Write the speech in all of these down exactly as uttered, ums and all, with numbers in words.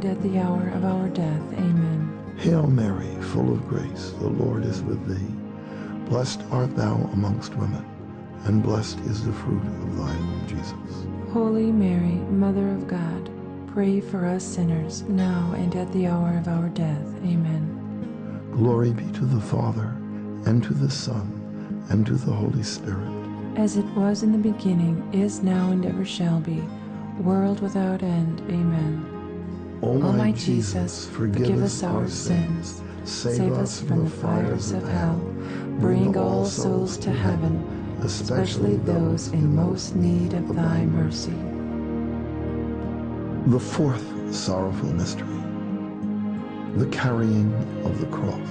and at the hour of our death. Amen. Hail Mary, full of grace, the Lord is with thee. Blessed art thou amongst women, and blessed is the fruit of thy womb, Jesus. Holy Mary, Mother of God, pray for us sinners, now and at the hour of our death. Amen. Glory be to the Father, and to the Son, and to the Holy Spirit. As it was in the beginning, is now, and ever shall be, world without end. Amen. O my Jesus, forgive us our sins, save us from the fires of hell, bring all souls to heaven, especially those in most need of thy mercy. The fourth sorrowful mystery, the carrying of the cross.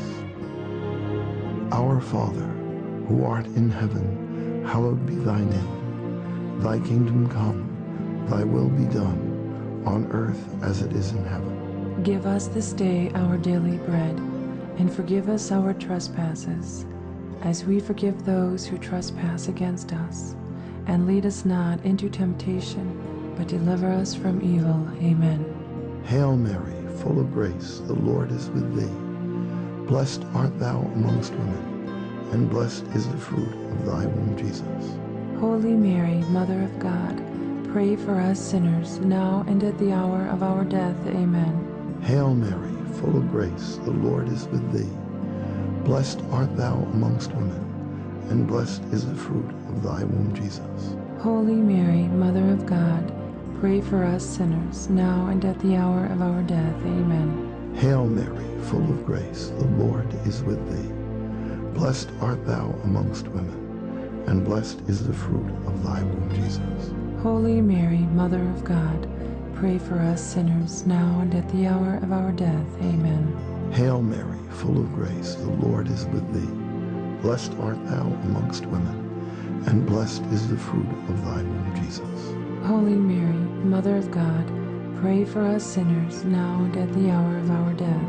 Our Father, who art in heaven, hallowed be thy name. Thy kingdom come, thy will be done, on earth as it is in heaven. Give us this day our daily bread, and forgive us our trespasses, as we forgive those who trespass against us. And lead us not into temptation, but deliver us from evil. Amen. Hail Mary, full of grace, the Lord is with thee. Blessed art thou amongst women, and blessed is the fruit of thy womb, Jesus. Holy Mary, Mother of God, pray for us sinners, now and at the hour of our death. Amen. Hail Mary, full of grace, the Lord is with thee. Blessed art thou amongst women, and blessed is the fruit of thy womb, Jesus. Holy Mary, Mother of God, pray for us sinners, now and at the hour of our death. Amen. Hail Mary, full of grace, the Lord is with thee. Blessed art thou amongst women, and blessed is the fruit of thy womb, Jesus. Holy Mary, Mother of God, pray for us sinners, now and at the hour of our death. Amen. Hail Mary, full of grace, the Lord is with thee. Blessed art thou amongst women, and blessed is the fruit of thy womb, Jesus. Holy Mary, Mother of God, pray for us sinners, now and at the hour of our death.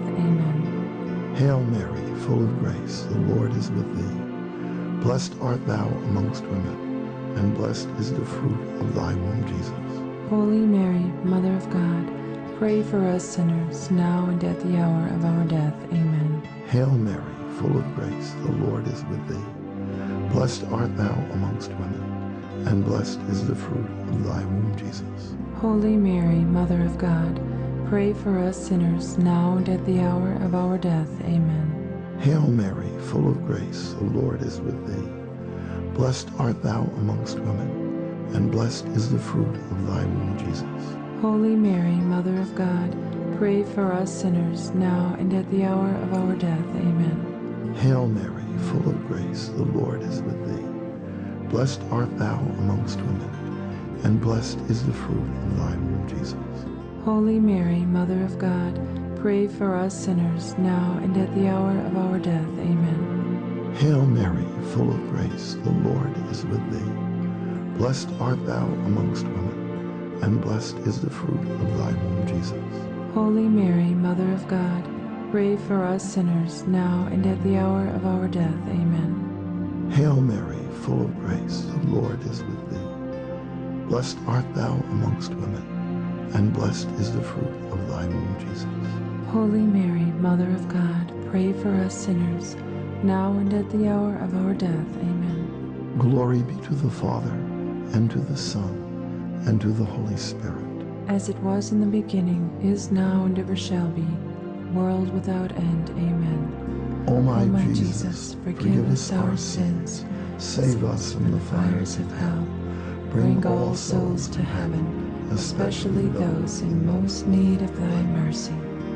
Amen. Hail Mary, full of grace, the Lord is with thee. Blessed art thou amongst women, and blessed is the fruit of thy womb, Jesus. Holy Mary, Mother of God, pray for us sinners, now and at the hour of our death. Amen. Hail Mary, full of grace, the Lord is with thee. Blessed art thou amongst women, and blessed is the fruit of thy womb, Jesus. Holy Mary, Mother of God, pray for us sinners, now and at the hour of our death. Amen. Hail Mary, full of grace, the Lord is with thee. Blessed art thou amongst women, and blessed is the fruit of thy womb, Jesus. Holy Mary, Mother of God, pray for us sinners, now and at the hour of our death. Amen. Hail Mary, full of grace, the Lord is with thee. Blessed art thou amongst women, and blessed is the fruit of thy womb, Jesus. Holy Mary, Mother of God, pray for us sinners, now and at the hour of our death. Amen. Hail Mary, full of grace, the Lord is with thee. Blessed art thou amongst women, and blessed is the fruit of thy womb, Jesus. Holy Mary, Mother of God, pray for us sinners, now and at the hour of our death. Amen. Hail Mary, full of grace, the Lord is with thee. Blessed art thou amongst women, and blessed is the fruit of thy womb, Jesus. Holy Mary, Mother of God, pray for us sinners, now and at the hour of our death. Amen. Glory be to the Father, and to the Son, and to the Holy Spirit. As it was in the beginning, is now, and ever shall be, world without end. Amen. O my, O my Jesus, Jesus, forgive us our sins, save us from the fires of hell, bring all souls to heaven, especially those in most need of thy mercy.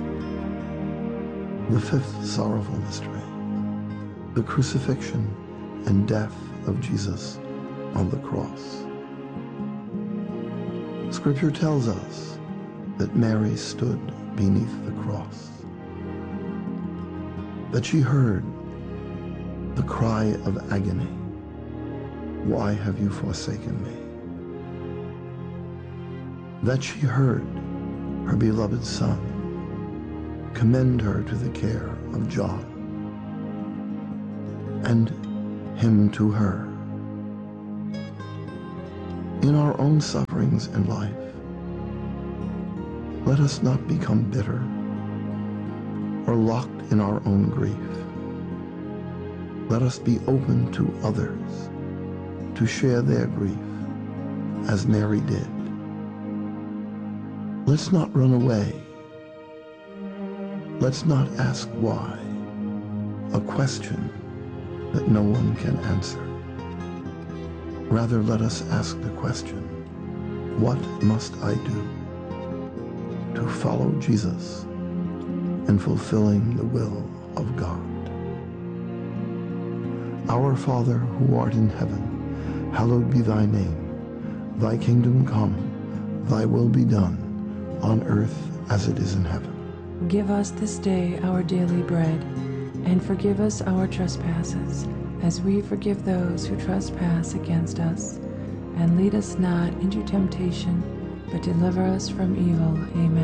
The fifth sorrowful mystery, the crucifixion and death of Jesus on the cross. Scripture tells us that Mary stood beneath the cross, that she heard the cry of agony, "Why have you forsaken me?" That she heard her beloved Son commend her to the care of John, and him to her. In our own sufferings in life, Let us not become bitter or locked in our own grief. Let us be open to others to share their grief as Mary did. Let's not run away. Let's not ask why, a question that no one can answer. Rather, let us ask the question, what must I do to follow Jesus in fulfilling the will of God? Our Father, who art in heaven, hallowed be thy name. Thy kingdom come, thy will be done, on earth as it is in heaven. Give us this day our daily bread, and forgive us our trespasses, as we forgive those who trespass against us. And lead us not into temptation, but deliver us from evil.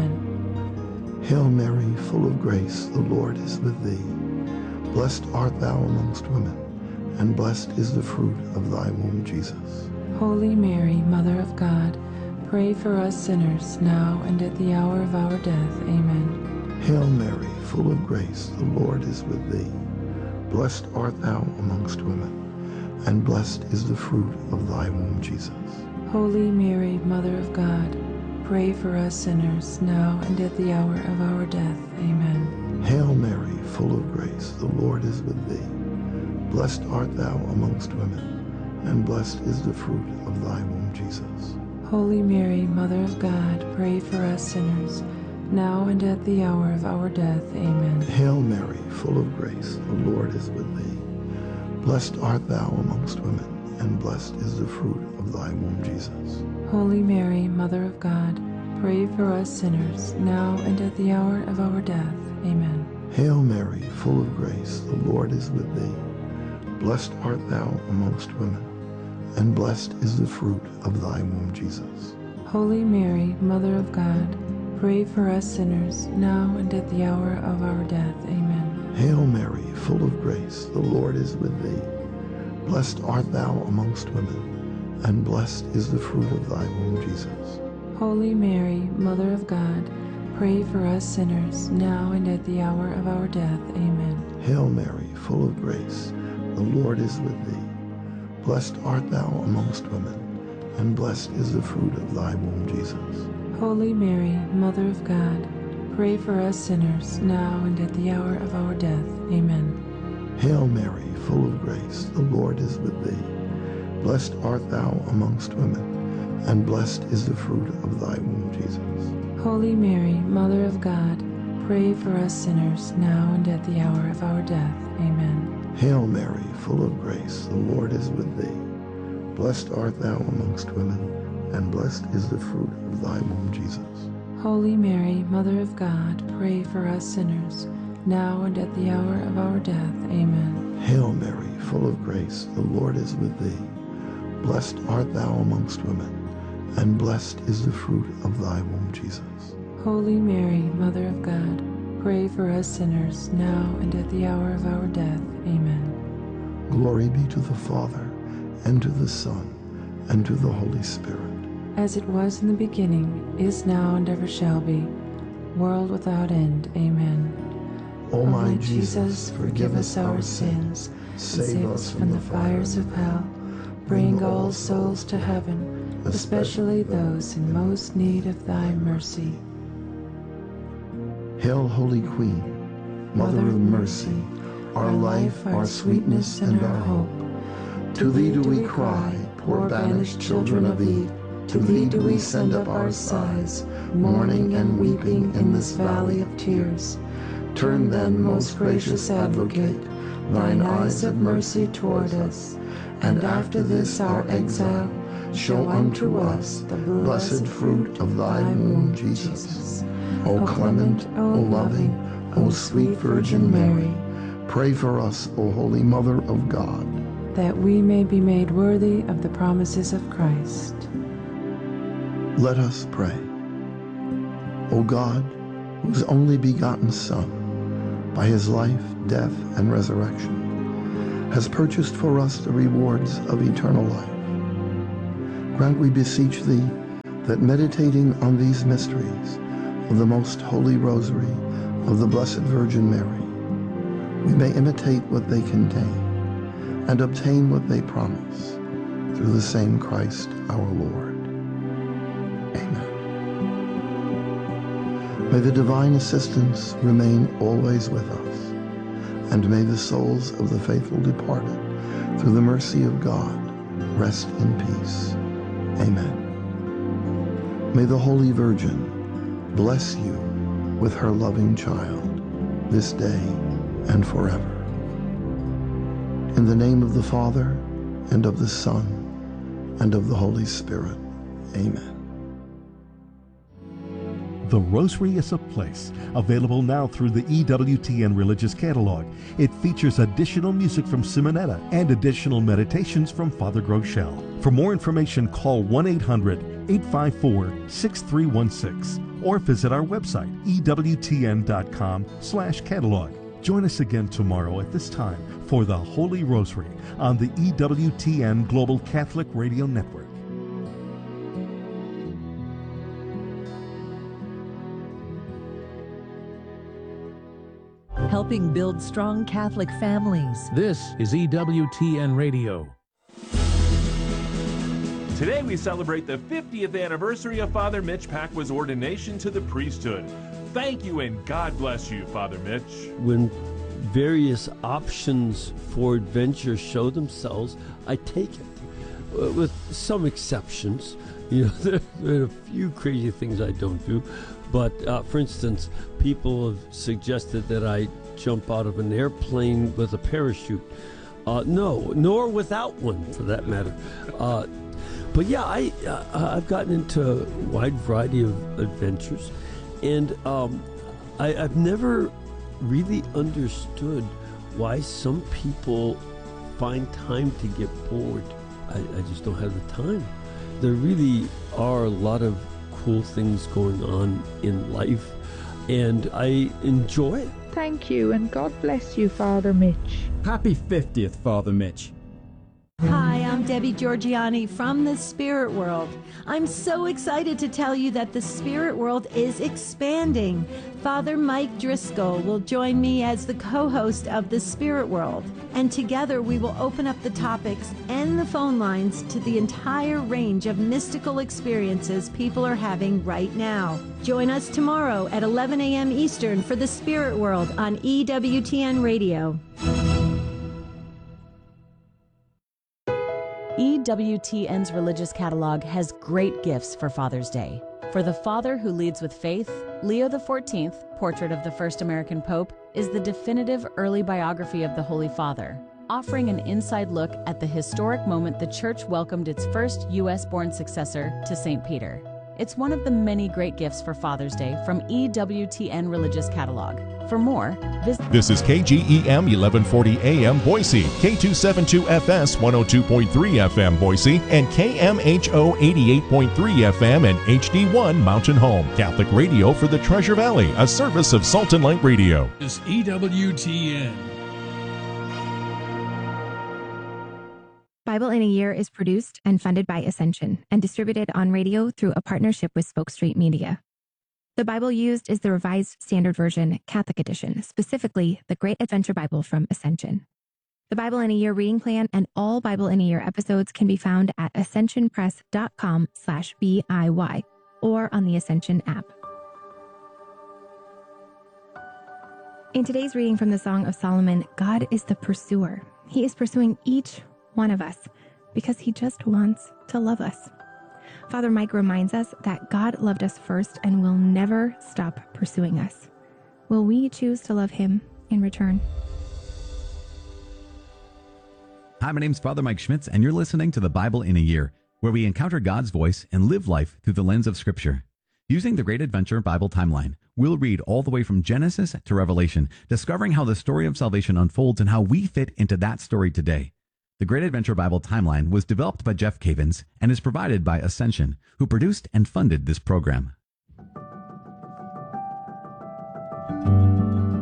Amen. Hail Mary, full of grace, the Lord is with thee. Blessed art thou amongst women, and blessed is the fruit of thy womb, Jesus. Holy Mary, Mother of God, pray for us sinners, now and at the hour of our death. Amen. Hail Mary, full of grace, the Lord is with thee. Blessed art thou amongst women, and blessed is the fruit of thy womb, Jesus. Holy Mary, Mother of God, pray for us sinners, now and at the hour of our death. Amen. Hail Mary, full of grace, the Lord is with thee. Blessed art thou amongst women, and blessed is the fruit of thy womb, Jesus. Holy Mary, Mother of God, pray for us sinners, now and at the hour of our death. Amen. Hail Mary, full of grace, the Lord is with thee. Blessed art thou amongst women, and blessed is the fruit of thy womb, Jesus. Holy Mary, Mother of God, pray for us sinners, now and at the hour of our death. Amen. Hail Mary, full of grace, the Lord is with thee. Blessed art thou amongst women, and blessed is the fruit of thy womb, Jesus. Holy Mary, Mother of God, pray for us sinners, now and at the hour of our death. Amen. Hail Mary, full of grace, the Lord is with thee. Blessed art thou amongst women, and blessed is the fruit of thy womb, Jesus. Holy Mary, Mother of God, pray for us sinners, now and at the hour of our death. Amen. Hail Mary, full of grace, the Lord is with thee. Blessed art thou amongst women, and blessed is the fruit of thy womb, Jesus. Holy Mary, Mother of God, pray for us sinners, now and at the hour of our death. Amen. Hail Mary, full of grace, the Lord is with thee. Blessed art thou amongst women, and blessed is the fruit of thy womb, Jesus. Holy Mary, Mother of God, pray for us sinners, now and at the hour of our death. Amen. Hail Mary, full of grace, the Lord is with thee. Blessed art thou amongst women, and blessed is the fruit of thy womb, Jesus. Holy Mary, Mother of God, pray for us sinners, now and at the hour of our death. Amen. Hail Mary, full of grace, the Lord is with thee. Blessed art thou amongst women, and blessed is the fruit of thy womb, Jesus. Holy Mary, Mother of God, pray for us sinners, now and at the hour of our death. Amen. Glory be to the Father, and to the Son, and to the Holy Spirit. As it was in the beginning, is now, and ever shall be, world without end. Amen. O my Jesus, forgive us our sins, save us from the fires of hell, bring all souls to heaven, especially those in most need of thy mercy. Hail, Holy Queen, Mother of mercy, our life, our sweetness, and our hope. To thee do we cry, poor banished children of Eve. To thee do we send up our sighs, mourning and weeping in this valley of tears. Turn then, most gracious Advocate, thine eyes of mercy toward us, and after this our exile, show unto us the blessed fruit of thy womb, Jesus. O clement, O loving, O sweet Virgin Mary, pray for us, O Holy Mother of God, that we may be made worthy of the promises of Christ. Let us pray. O God, whose only begotten Son, by his life, death, and resurrection, has purchased for us the rewards of eternal life, grant, we beseech thee, that meditating on these mysteries, of the Most Holy Rosary of the Blessed Virgin Mary, we may imitate what they contain and obtain what they promise, through the same Christ our Lord. Amen. May the divine assistance remain always with us, and may the souls of the faithful departed, through the mercy of God, rest in peace. Amen. May the Holy Virgin bless you with her loving child, this day and forever. In the name of the Father, and of the Son, and of the Holy Spirit. Amen. The Rosary is a Place, available now through the E W T N Religious Catalog. It features additional music from Simonetta and additional meditations from Father Groeschel. For more information, call one eight hundred, eight five four, six three one six or visit our website, E W T N dot com slash catalog. Join us again tomorrow at this time for the Holy Rosary on the E W T N Global Catholic Radio Network. Helping build strong Catholic families. This is E W T N Radio. Today we celebrate the fiftieth anniversary of Father Mitch Pacwa's ordination to the priesthood. Thank you and God bless you, Father Mitch. When various options for adventure show themselves, I take it, uh, with some exceptions. You know, there, there are a few crazy things I don't do. But, uh, for instance, people have suggested that I jump out of an airplane with a parachute. Uh, no, nor without one, for that matter. Uh, but, yeah, I, uh, I've gotten into a wide variety of adventures. And um, I, I've never really understood why some people find time to get bored. I, I just don't have the time. There really are a lot of cool things going on in life, and I enjoy it. Thank you, and God bless you, Father Mitch. Happy fiftieth, Father Mitch. Hi, I'm Debbie Georgiani from the Spirit World. I'm so excited to tell you that the Spirit World is expanding. Father Mike Driscoll will join me as the co-host of the Spirit World, and together we will open up the topics and the phone lines to the entire range of mystical experiences people are having right now. Join us tomorrow at eleven a.m. Eastern for the Spirit World on E W T N Radio. E W T N's Religious Catalog has great gifts for Father's Day. For the Father Who Leads with Faith, Leo the fourteenth, Portrait of the First American Pope, is the definitive early biography of the Holy Father, offering an inside look at the historic moment the Church welcomed its first U S-born successor to Saint Peter. It's one of the many great gifts for Father's Day from E W T N Religious Catalog. For more, visit... This is K G E M eleven forty A M Boise, K two seventy-two F S one oh two point three F M Boise, and K M H O eighty-eight point three F M and H D one Mountain Home. Catholic radio for the Treasure Valley, a service of Salt and Light Radio. This is E W T N. Bible in a Year is produced and funded by Ascension and distributed on radio through a partnership with Spoke Street Media. The Bible used is the Revised Standard Version Catholic Edition, specifically the Great Adventure Bible from Ascension. The Bible in a Year reading plan and all Bible in a Year episodes can be found at ascensionpress.com slash BIY or on the Ascension app. In today's reading from the Song of Solomon, God is the pursuer. He is pursuing each one of us because he just wants to love us. Father Mike reminds us that God loved us first and will never stop pursuing us. Will we choose to love him in return? Hi, my name's Father Mike Schmitz, and you're listening to the Bible in a Year, where we encounter God's voice and live life through the lens of Scripture. Using the Great Adventure Bible Timeline, we'll read all the way from Genesis to Revelation, discovering how the story of salvation unfolds and how we fit into that story today. The Great Adventure Bible Timeline was developed by Jeff Cavins and is provided by Ascension, who produced and funded this program.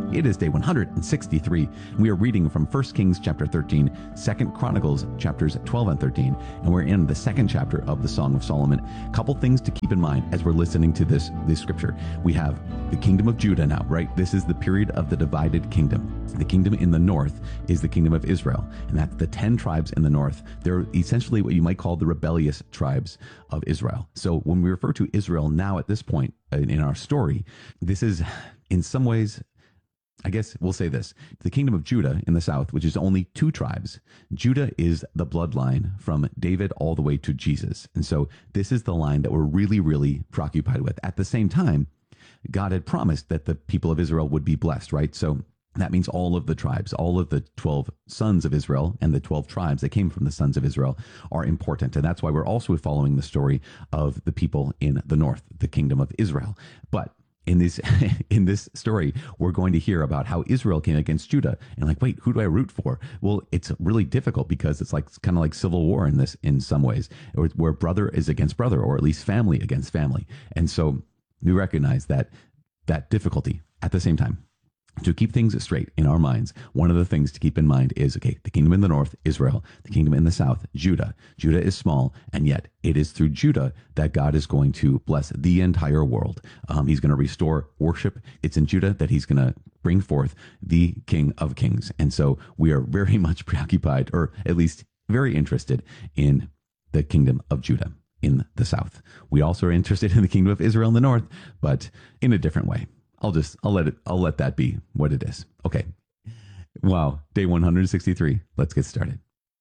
It is day one hundred sixty-three. We are reading from First Kings chapter thirteen, Second Chronicles chapters twelve and thirteen, and we're in the second chapter of the Song of Solomon. A couple things to keep in mind as we're listening to this, this scripture. We have the kingdom of Judah now, right? This is the period of the divided kingdom. The kingdom in the north is the kingdom of Israel, and that's the ten tribes in the north. They're essentially what you might call the rebellious tribes of Israel. So when we refer to Israel now at this point in our story, this is in some ways, I guess we'll say this, the kingdom of Judah in the south, which is only two tribes. Judah is the bloodline from David all the way to Jesus. And so this is the line that we're really, really preoccupied with. At the same time, God had promised that the people of Israel would be blessed, right? So that means all of the tribes, all of the twelve sons of Israel and the twelve tribes that came from the sons of Israel are important. And that's why we're also following the story of the people in the north, the kingdom of Israel. But in this in this story, we're going to hear about how Israel came against Judah. And like, wait, who do I root for? Well, it's really difficult because it's like kind of like civil war in this in some ways, where brother is against brother, or at least family against family. And so we recognize that that difficulty. At the same time, to keep things straight in our minds, one of the things to keep in mind is, okay, the kingdom in the north, Israel, the kingdom in the south, Judah. Judah is small, and yet it is through Judah that God is going to bless the entire world. Um, he's going to restore worship. It's in Judah that he's going to bring forth the King of Kings. And so we are very much preoccupied, or at least very interested in the kingdom of Judah in the south. We also are interested in the kingdom of Israel in the north, but in a different way. I'll just, I'll let it, I'll let that be what it is. Okay. Wow. Day one hundred sixty-three. Let's get started.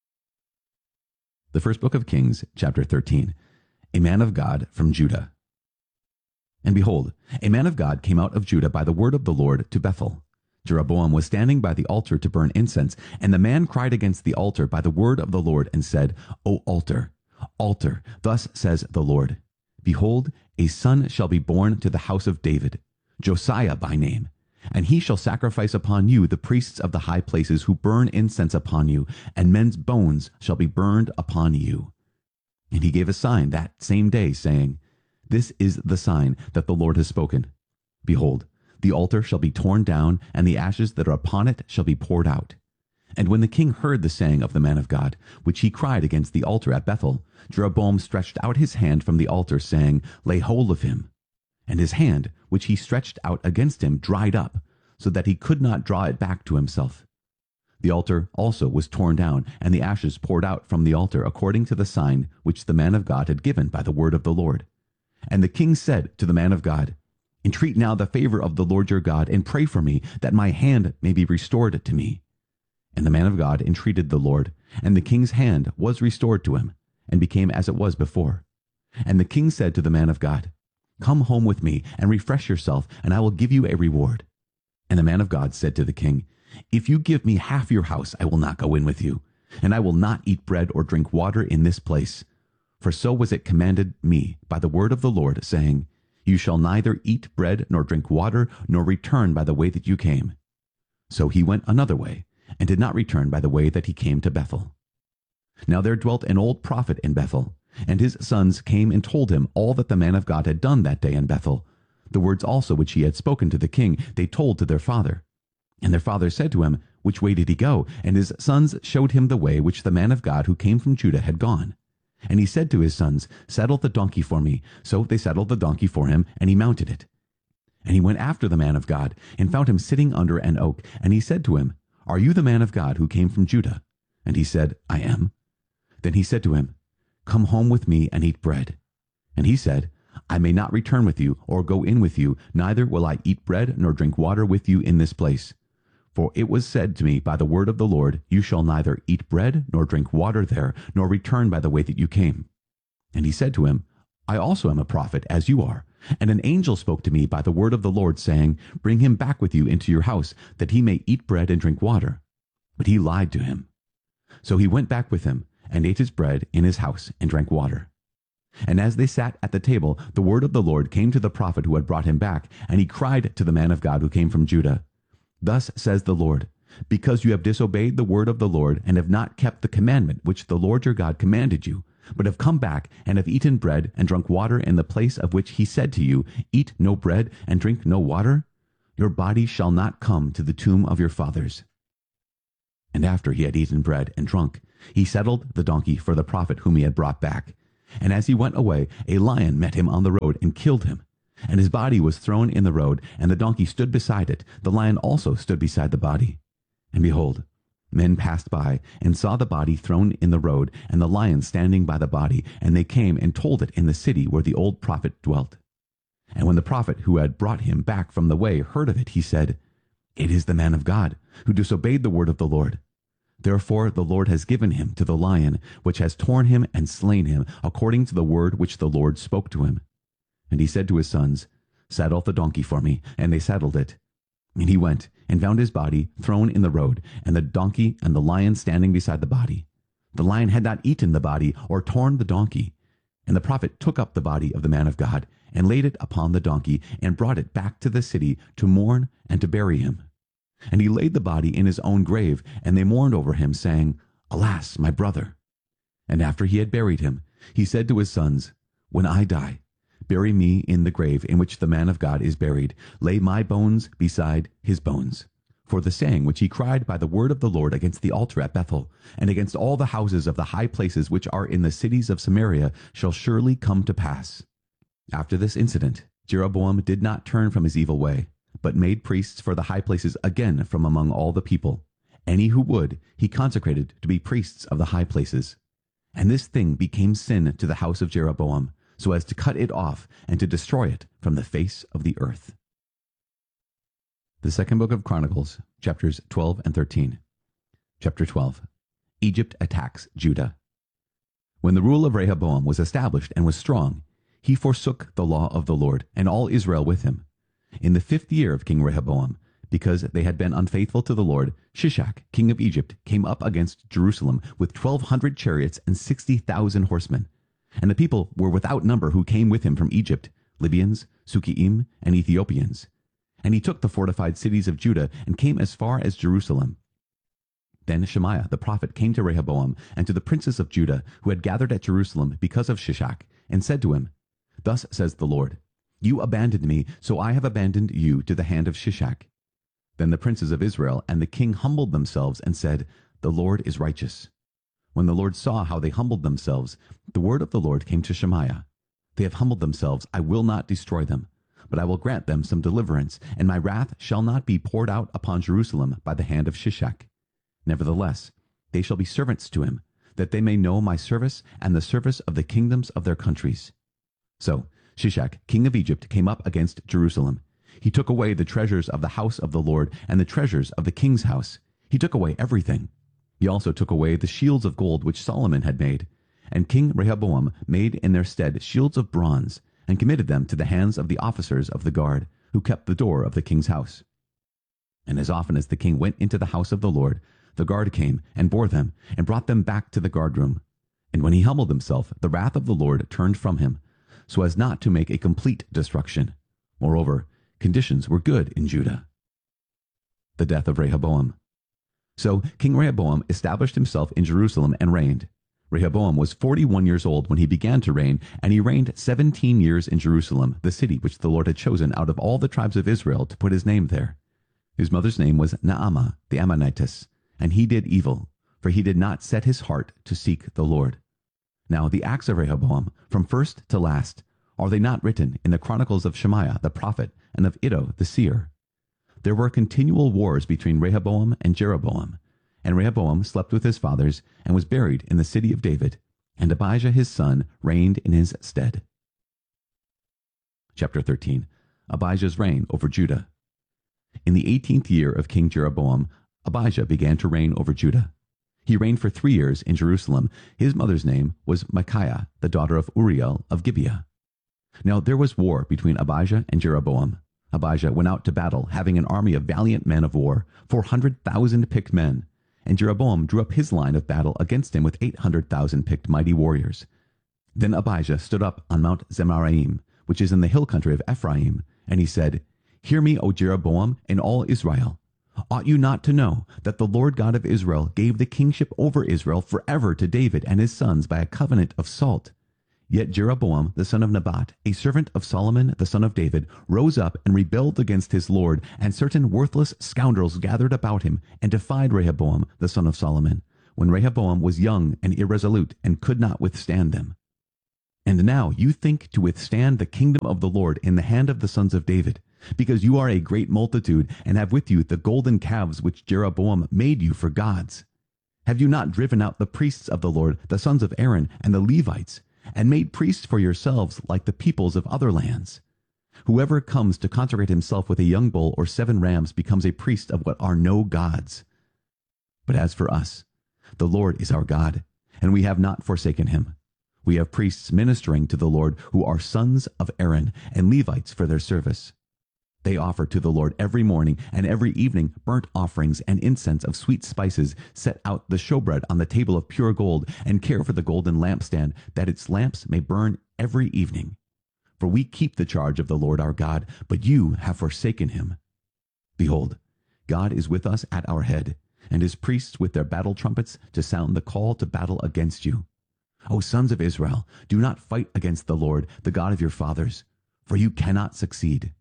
The first book of Kings, chapter thirteen. A man of God from Judah. And behold, a man of God came out of Judah by the word of the Lord to Bethel. Jeroboam was standing by the altar to burn incense, and the man cried against the altar by the word of the Lord and said, O altar, altar, thus says the Lord, behold, a son shall be born to the house of David, Josiah by name, and he shall sacrifice upon you the priests of the high places who burn incense upon you, and men's bones shall be burned upon you. And he gave a sign that same day, saying, This is the sign that the Lord has spoken. Behold, the altar shall be torn down, and the ashes that are upon it shall be poured out. And when the king heard the saying of the man of God, which he cried against the altar at Bethel, Jeroboam stretched out his hand from the altar, saying, Lay hold of him. And his hand, which he stretched out against him, dried up, so that he could not draw it back to himself. The altar also was torn down, and the ashes poured out from the altar, according to the sign which the man of God had given by the word of the Lord. And the king said to the man of God, Entreat now the favor of the Lord your God, and pray for me, that my hand may be restored to me. And the man of God entreated the Lord, and the king's hand was restored to him, and became as it was before. And the king said to the man of God, Come home with me, and refresh yourself, and I will give you a reward. And the man of God said to the king, If you give me half your house, I will not go in with you, and I will not eat bread or drink water in this place. For so was it commanded me by the word of the Lord, saying, You shall neither eat bread nor drink water, nor return by the way that you came. So he went another way, and did not return by the way that he came to Bethel. Now there dwelt an old prophet in Bethel, and his sons came and told him all that the man of God had done that day in Bethel. The words also which he had spoken to the king, they told to their father. And their father said to him, Which way did he go? And his sons showed him the way which the man of God who came from Judah had gone. And he said to his sons, Saddle the donkey for me. So they saddled the donkey for him, and he mounted it. And he went after the man of God, and found him sitting under an oak. And he said to him, Are you the man of God who came from Judah? And he said, I am. Then he said to him, Come home with me and eat bread. And he said, I may not return with you, or go in with you, neither will I eat bread nor drink water with you in this place. For it was said to me by the word of the Lord, You shall neither eat bread nor drink water there, nor return by the way that you came. And he said to him, I also am a prophet, as you are. And an angel spoke to me by the word of the Lord, saying, Bring him back with you into your house, that he may eat bread and drink water. But he lied to him. So he went back with him, and ate his bread in his house, and drank water. And as they sat at the table, the word of the Lord came to the prophet who had brought him back, and he cried to the man of God who came from Judah, Thus says the Lord, Because you have disobeyed the word of the Lord, and have not kept the commandment which the Lord your God commanded you, but have come back, and have eaten bread and drunk water in the place of which he said to you, Eat no bread and drink no water, Your body shall not come to the tomb of your fathers. And after he had eaten bread and drunk, he settled the donkey for the prophet whom he had brought back. And as he went away, a lion met him on the road and killed him. And his body was thrown in the road, and the donkey stood beside it. The lion also stood beside the body. And behold, men passed by and saw the body thrown in the road, and the lion standing by the body, and they came and told it in the city where the old prophet dwelt. And when the prophet who had brought him back from the way heard of it, he said, It is the man of God, who disobeyed the word of the Lord. Therefore the Lord has given him to the lion, which has torn him and slain him, according to the word which the Lord spoke to him. And he said to his sons, Saddle the donkey for me. And they saddled it. And he went and found his body thrown in the road, and the donkey and the lion standing beside the body. The lion had not eaten the body or torn the donkey. And the prophet took up the body of the man of God, and laid it upon the donkey, and brought it back to the city to mourn and to bury him. And he laid the body in his own grave, and they mourned over him, saying, Alas, my brother! And after he had buried him, he said to his sons, When I die, bury me in the grave in which the man of God is buried. Lay my bones beside his bones. For the saying which he cried by the word of the Lord against the altar at Bethel, and against all the houses of the high places which are in the cities of Samaria, shall surely come to pass. After this incident, Jeroboam did not turn from his evil way, but made priests for the high places again from among all the people. Any who would, he consecrated to be priests of the high places. And this thing became sin to the house of Jeroboam, so as to cut it off and to destroy it from the face of the earth. The second book of Chronicles, chapters twelve and thirteen. Chapter twelve. Egypt attacks Judah. When the rule of Rehoboam was established and was strong, he forsook the law of the Lord, and all Israel with him. In the fifth year of King Rehoboam, because they had been unfaithful to the Lord, Shishak, king of Egypt, came up against Jerusalem with twelve hundred chariots and sixty thousand horsemen. And the people were without number who came with him from Egypt, Libyans, Sukkiim, and Ethiopians. And he took the fortified cities of Judah and came as far as Jerusalem. Then Shemaiah the prophet came to Rehoboam and to the princes of Judah who had gathered at Jerusalem because of Shishak, and said to him, Thus says the Lord, You abandoned me, so I have abandoned you to the hand of Shishak. Then the princes of Israel and the king humbled themselves and said, The Lord is righteous. When the Lord saw how they humbled themselves, the word of the Lord came to Shemaiah. They have humbled themselves, I will not destroy them, but I will grant them some deliverance, and my wrath shall not be poured out upon Jerusalem by the hand of Shishak. Nevertheless, they shall be servants to him, that they may know my service and the service of the kingdoms of their countries. So Shishak, king of Egypt, came up against Jerusalem. He took away the treasures of the house of the Lord and the treasures of the king's house. He took away everything. He also took away the shields of gold which Solomon had made. And King Rehoboam made in their stead shields of bronze, and committed them to the hands of the officers of the guard, who kept the door of the king's house. And as often as the king went into the house of the Lord, the guard came and bore them, and brought them back to the guardroom. And when he humbled himself, the wrath of the Lord turned from him, so as not to make a complete destruction. Moreover, conditions were good in Judah. The death of Rehoboam. So King Rehoboam established himself in Jerusalem and reigned. Rehoboam was forty-one years old when he began to reign, and he reigned seventeen years in Jerusalem, the city which the Lord had chosen out of all the tribes of Israel to put his name there. His mother's name was Naamah the Ammonitess, and he did evil, for he did not set his heart to seek the Lord. Now the acts of Rehoboam, from first to last, are they not written in the chronicles of Shemaiah the prophet and of Iddo the seer? There were continual wars between Rehoboam and Jeroboam, and Rehoboam slept with his fathers and was buried in the city of David, and Abijah his son reigned in his stead. Chapter thirteen. Abijah's reign over Judah. In the eighteenth year of King Jeroboam, Abijah began to reign over Judah. He reigned for three years in Jerusalem. His mother's name was Micaiah, the daughter of Uriel of Gibeah. Now there was war between Abijah and Jeroboam. Abijah went out to battle, having an army of valiant men of war, four hundred thousand picked men. And Jeroboam drew up his line of battle against him with eight hundred thousand picked mighty warriors. Then Abijah stood up on Mount Zemaraim, which is in the hill country of Ephraim, and he said, Hear me, O Jeroboam, and all Israel. Ought you not to know that the Lord God of Israel gave the kingship over Israel forever to David and his sons by a covenant of salt? Yet Jeroboam the son of Nebat, a servant of Solomon the son of David, rose up and rebelled against his lord, and certain worthless scoundrels gathered about him and defied Rehoboam the son of Solomon, when Rehoboam was young and irresolute and could not withstand them. And now you think to withstand the kingdom of the Lord in the hand of the sons of David, because you are a great multitude, and have with you the golden calves which Jeroboam made you for gods. Have you not driven out the priests of the Lord, the sons of Aaron, and the Levites, and made priests for yourselves like the peoples of other lands? Whoever comes to consecrate himself with a young bull or seven rams becomes a priest of what are no gods. But as for us, the Lord is our God, and we have not forsaken him. We have priests ministering to the Lord who are sons of Aaron, and Levites for their service. They offer to the Lord every morning and every evening burnt offerings and incense of sweet spices, set out the showbread on the table of pure gold, and care for the golden lampstand, that its lamps may burn every evening. For we keep the charge of the Lord our God, but you have forsaken him. Behold, God is with us at our head, and his priests with their battle trumpets to sound the call to battle against you. O sons of Israel, do not fight against the Lord, the God of your fathers, for you cannot succeed.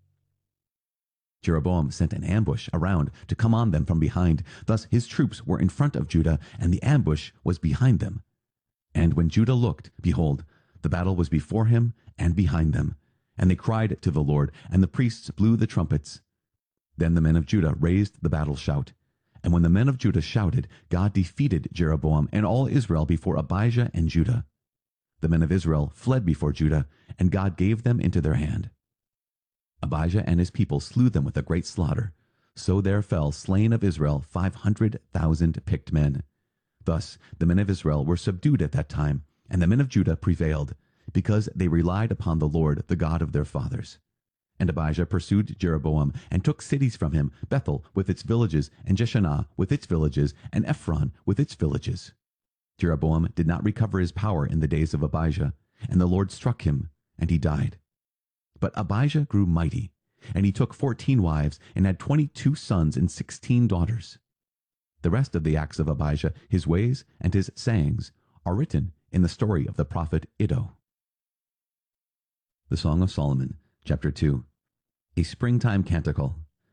Jeroboam sent an ambush around to come on them from behind. Thus his troops were in front of Judah, and the ambush was behind them. And when Judah looked, behold, the battle was before him and behind them. And they cried to the Lord, and the priests blew the trumpets. Then the men of Judah raised the battle shout. And when the men of Judah shouted, God defeated Jeroboam and all Israel before Abijah and Judah. The men of Israel fled before Judah, and God gave them into their hand. Abijah and his people slew them with a great slaughter. So there fell slain of Israel five hundred thousand picked men. Thus the men of Israel were subdued at that time, and the men of Judah prevailed, because they relied upon the Lord, the God of their fathers. And Abijah pursued Jeroboam, and took cities from him, Bethel with its villages, and Jeshanah with its villages, and Ephron with its villages. Jeroboam did not recover his power in the days of Abijah, and the Lord struck him, and he died. But Abijah grew mighty, and he took fourteen wives, and had twenty-two sons and sixteen daughters. The rest of the acts of Abijah, his ways and his sayings, are written in the story of the prophet Iddo. The Song of Solomon, chapter two. A springtime canticle.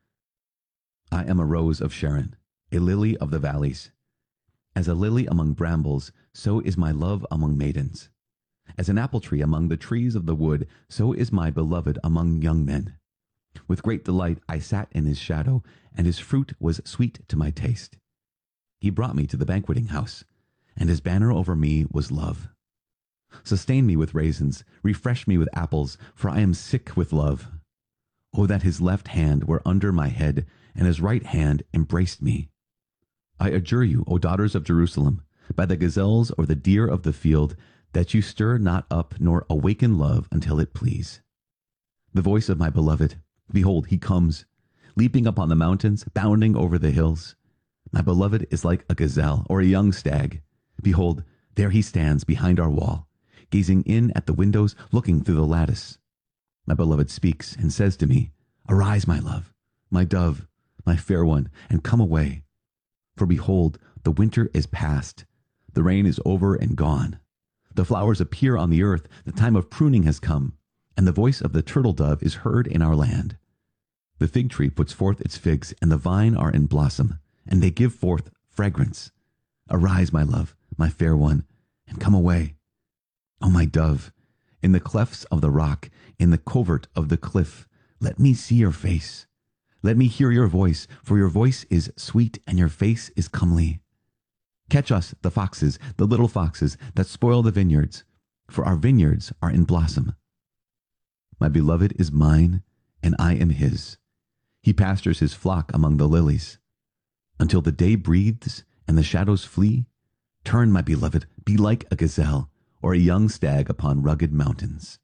I am a rose of Sharon, a lily of the valleys. As a lily among brambles, so is my love among maidens. As an apple tree among the trees of the wood, so is my beloved among young men. With great delight I sat in his shadow, and his fruit was sweet to my taste. He brought me to the banqueting house, and his banner over me was love. Sustain me with raisins, refresh me with apples, for I am sick with love. Oh, that his left hand were under my head, and his right hand embraced me. I adjure you, O daughters of Jerusalem, by the gazelles or the deer of the field, that you stir not up nor awaken love until it please. The voice of my beloved, behold, he comes, leaping upon the mountains, bounding over the hills. My beloved is like a gazelle or a young stag. Behold, there he stands behind our wall, gazing in at the windows, looking through the lattice. My beloved speaks and says to me, Arise, my love, my dove, my fair one, and come away. For behold, the winter is past, the rain is over and gone. The flowers appear on the earth, the time of pruning has come, and the voice of the turtle dove is heard in our land. The fig tree puts forth its figs, and the vine are in blossom, and they give forth fragrance. Arise, my love, my fair one, and come away. O my dove, in the clefts of the rock, in the covert of the cliff, let me see your face. Let me hear your voice, for your voice is sweet, and your face is comely. Catch us, the foxes, the little foxes that spoil the vineyards, for our vineyards are in blossom. My beloved is mine, and I am his. He pastures his flock among the lilies. Until the day breathes and the shadows flee, turn, my beloved, be like a gazelle or a young stag upon rugged mountains.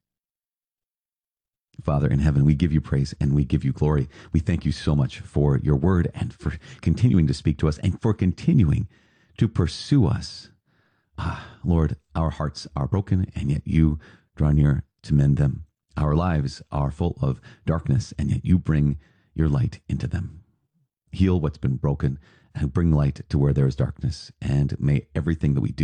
Father in heaven, we give you praise and we give you glory. We thank you so much for your word and for continuing to speak to us and for continuing to pursue us. Ah, Lord, our hearts are broken, and yet you draw near to mend them. Our lives are full of darkness, and yet you bring your light into them. Heal what's been broken and bring light to where there is darkness. And may everything that we do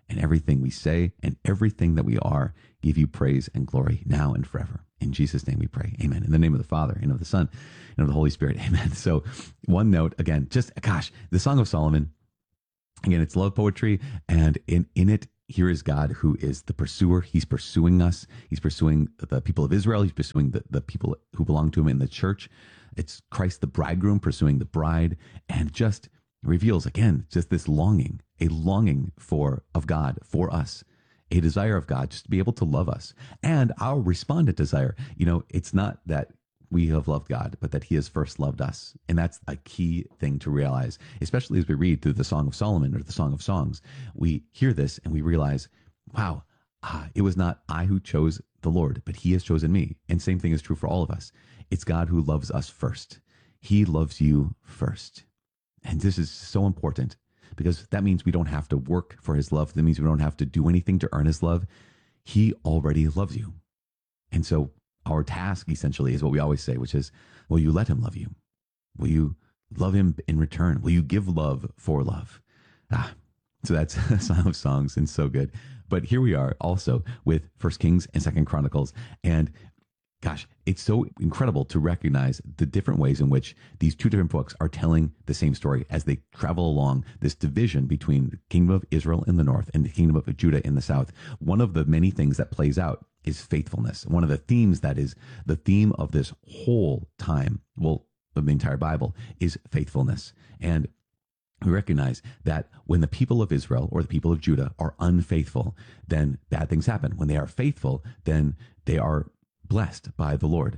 and everything we say and everything that we are give you praise and glory now and forever. In Jesus' name we pray. Amen. In the name of the Father, and of the Son, and of the Holy Spirit. Amen. So one note, again, just, gosh, the Song of Solomon, again, it's love poetry, and in, in it, here is God who is the pursuer. He's pursuing us. He's pursuing the people of Israel. He's pursuing the, the people who belong to him in the church. It's Christ, the bridegroom, pursuing the bride, and just reveals, again, just this longing, a longing for of God for us, a desire of God just to be able to love us. And our respondent desire, you know, it's not that we have loved God, but that he has first loved us. And that's a key thing to realize, especially as we read through the Song of Solomon or the Song of Songs. We hear this and we realize, wow, ah, it was not I who chose the Lord, but he has chosen me. And same thing is true for all of us. It's God who loves us first. He loves you first. And this is so important because that means we don't have to work for his love. That means we don't have to do anything to earn his love. He already loves you. And so our task essentially is what we always say, which is, will you let him love you? Will you love him in return? Will you give love for love? Ah, so that's Song of Songs, and so good. But here we are also with First Kings and Second Chronicles. And gosh, it's so incredible to recognize the different ways in which these two different books are telling the same story as they travel along this division between the kingdom of Israel in the north and the kingdom of Judah in the south. One of the many things that plays out is faithfulness. One of the themes that is the theme of this whole time, well, of the entire Bible, is faithfulness. And we recognize that when the people of Israel or the people of Judah are unfaithful, then bad things happen. When they are faithful, then they are blessed by the Lord.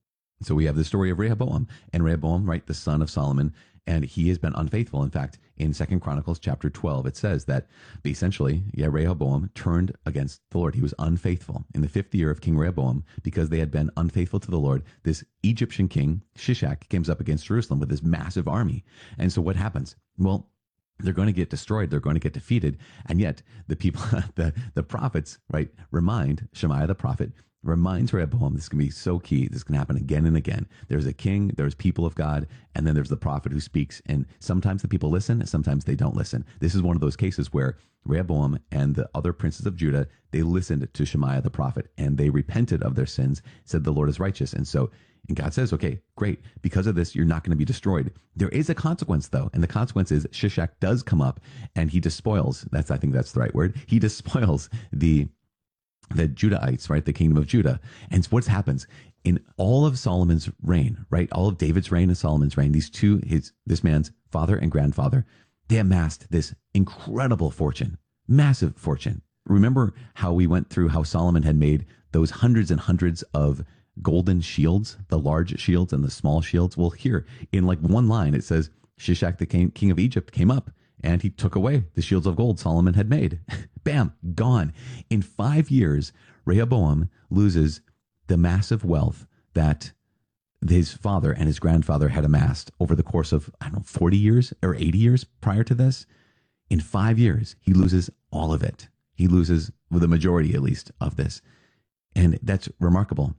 So we have the story of Rehoboam, and Rehoboam, right, the son of Solomon, and he has been unfaithful. In fact, in Second Chronicles chapter twelve, it says that essentially, yeah, Rehoboam turned against the Lord. He was unfaithful. In the fifth year of King Rehoboam, because they had been unfaithful to the Lord, this Egyptian king, Shishak, comes up against Jerusalem with this massive army. And so what happens? Well, they're going to get destroyed. They're going to get defeated. And yet the people, the, the prophets, right, remind Shemaiah the prophet, reminds Rehoboam, this is going to be so key. This can happen again and again. There's a king, there's people of God, and then there's the prophet who speaks. And sometimes the people listen, and sometimes they don't listen. This is one of those cases where Rehoboam and the other princes of Judah, they listened to Shemaiah the prophet, and they repented of their sins, said the Lord is righteous. And so, and God says, okay, great. Because of this, you're not going to be destroyed. There is a consequence, though. And the consequence is Shishak does come up and he despoils. That's, I think that's the right word. He despoils the the Judahites, right? The kingdom of Judah. And what happens in all of Solomon's reign, right? All of David's reign and Solomon's reign, these two, his, this man's father and grandfather, they amassed this incredible fortune, massive fortune. Remember how we went through how Solomon had made those hundreds and hundreds of golden shields, the large shields and the small shields? Well, here in like one line, it says Shishak, the king, king of Egypt, came up and he took away the shields of gold Solomon had made. Bam, gone. In five years, Rehoboam loses the massive wealth that his father and his grandfather had amassed over the course of, I don't know, forty years or eighty years prior to this. In five years, he loses all of it. He loses well, the majority, at least, of this. And that's remarkable.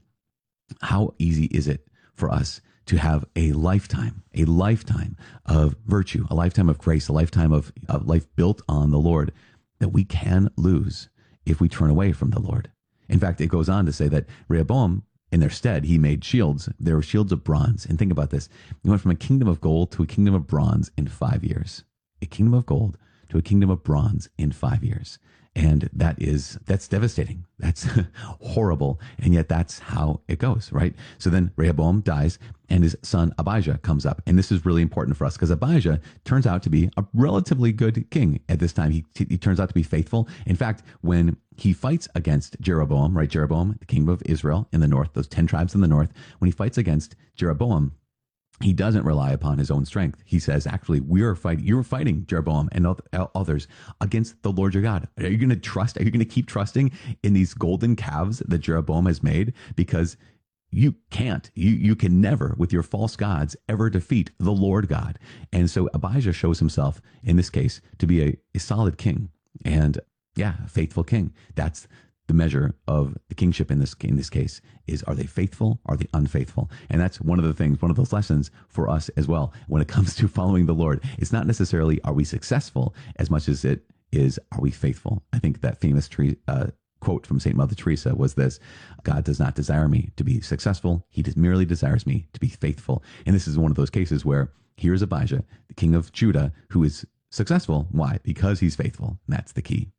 How easy is it for us to have a lifetime, a lifetime of virtue, a lifetime of grace, a lifetime of, of life built on the Lord that we can lose if we turn away from the Lord? In fact, it goes on to say that Rehoboam, in their stead, he made shields. There were shields of bronze. And think about this. He went from a kingdom of gold to a kingdom of bronze in five years. A kingdom of gold to a kingdom of bronze in five years. And that is, that's devastating. That's horrible. And yet that's how it goes, right? So then Rehoboam dies and his son Abijah comes up. And this is really important for us because Abijah turns out to be a relatively good king at this time. He, he turns out to be faithful. In fact, when he fights against Jeroboam, right? Jeroboam, the kingdom of Israel in the north, those ten tribes in the north, when he fights against Jeroboam, he doesn't rely upon his own strength. He says, actually, we are fighting, you're fighting Jeroboam and others against the Lord your God. Are you going to trust? Are you going to keep trusting in these golden calves that Jeroboam has made? Because you can't, you, you can never with your false gods ever defeat the Lord God. And so Abijah shows himself in this case to be a, a solid king and yeah, a faithful king. That's the measure of the kingship in this in this case is, are they faithful? Are they unfaithful? And that's one of the things, one of those lessons for us as well when it comes to following the Lord. It's not necessarily are we successful as much as it is, are we faithful? I think that famous tree, uh, quote from Saint Mother Teresa was this: God does not desire me to be successful. He just merely desires me to be faithful. And this is one of those cases where here's Abijah, the king of Judah, who is successful. Why? Because he's faithful. And that's the key.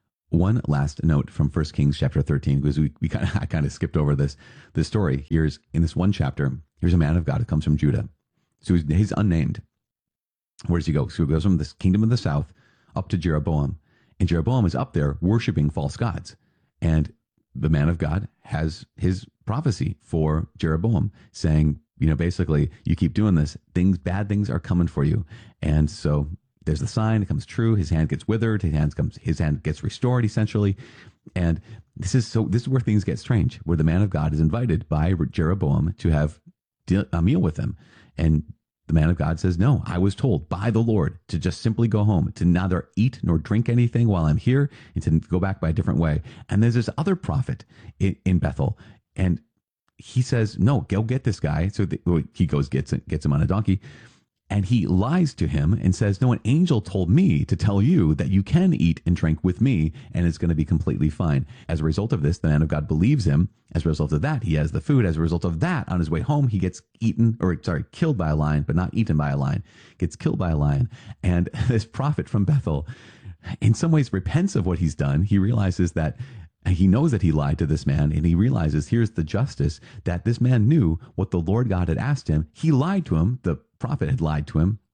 One last note from First Kings chapter thirteen, because we, we kind of I kind of skipped over this this story. Here's in this one chapter, here's a man of God who comes from Judah. So he's, he's unnamed. Where does he go? So he goes from this kingdom of the south up to Jeroboam. And Jeroboam is up there worshiping false gods. And the man of God has his prophecy for Jeroboam saying, you know, basically, you keep doing this, things, bad things are coming for you. And so there's the sign, it comes true, his hand gets withered, his hand comes, his hand gets restored, essentially. And this is so this is where things get strange, where the man of God is invited by Jeroboam to have a meal with him. And the man of God says, no, I was told by the Lord to just simply go home, to neither eat nor drink anything while I'm here, and to go back by a different way. And there's this other prophet in, in Bethel, and he says, no, go get this guy. So the, he goes, gets, gets him on a donkey, and he lies to him and says, no, an angel told me to tell you that you can eat and drink with me, and it's going to be completely fine. As a result of this, the man of God believes him. As a result of that, he has the food. As a result of that, on his way home, he gets eaten, or sorry, killed by a lion, but not eaten by a lion, gets killed by a lion. And this prophet from Bethel, in some ways, repents of what he's done. He realizes that he knows that he lied to this man, and he realizes here's the justice, that this man knew what the Lord God had asked him. He lied to him. The prophet had lied to him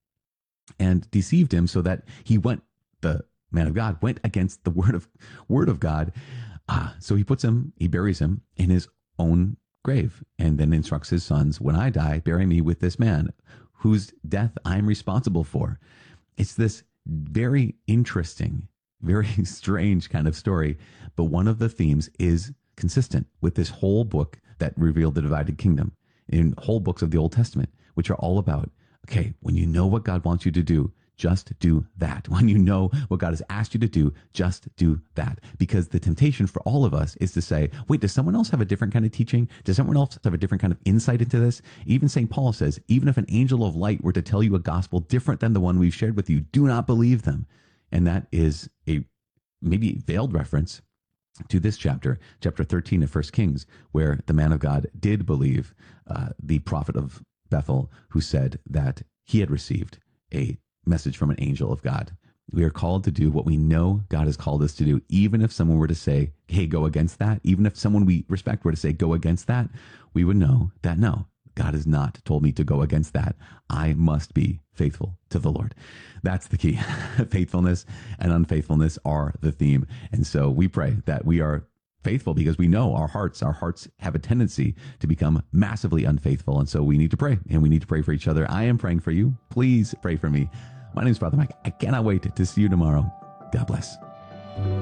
and deceived him, so that he went, the man of God went against the word of word of God. Ah, so he puts him, he buries him in his own grave, and then instructs his sons, when I die, bury me with this man whose death I'm responsible for. It's this very interesting, very strange kind of story, but one of the themes is consistent with this whole book that revealed the divided kingdom, in whole books of the Old Testament, which are all about, okay, when you know what God wants you to do, just do that. When you know what God has asked you to do, just do that. Because the temptation for all of us is to say, wait, does someone else have a different kind of teaching? Does someone else have a different kind of insight into this? Even Saint Paul says, even if an angel of light were to tell you a gospel different than the one we've shared with you, do not believe them. And that is a maybe veiled reference to this chapter, chapter thirteen of First Kings, where the man of God did believe uh, the prophet of Bethel, who said that he had received a message from an angel of God. We are called to do what we know God has called us to do, even if someone were to say, hey, go against that. Even if someone we respect were to say, go against that, we would know that no, God has not told me to go against that. I must be faithful to the Lord. That's the key. Faithfulness and unfaithfulness are the theme. And so we pray that we are faithful, because we know our hearts, our hearts have a tendency to become massively unfaithful. And so we need to pray, and we need to pray for each other. I am praying for you. Please pray for me. My name is Father Mike. I cannot wait to see you tomorrow. God bless.